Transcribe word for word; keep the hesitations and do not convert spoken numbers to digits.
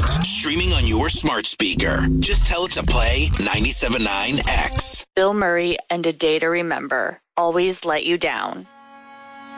Streaming on your smart speaker. Just tell it to play ninety-seven point nine X. Bill Murray and A Day to Remember. Always Let You Down.